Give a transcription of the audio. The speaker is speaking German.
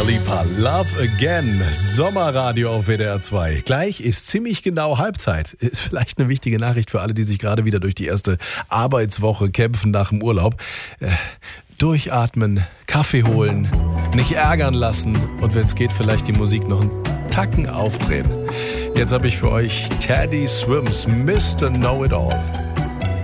Dua Lipa, Love Again, Sommerradio auf WDR 2. Gleich ist ziemlich genau Halbzeit. Ist vielleicht eine wichtige Nachricht für alle, die sich gerade wieder durch die erste Arbeitswoche kämpfen nach dem Urlaub. Durchatmen, Kaffee holen, nicht ärgern lassen und wenn es geht, vielleicht die Musik noch einen Tacken aufdrehen. Jetzt habe ich für euch Teddy Swims, Mr. Know-It-All.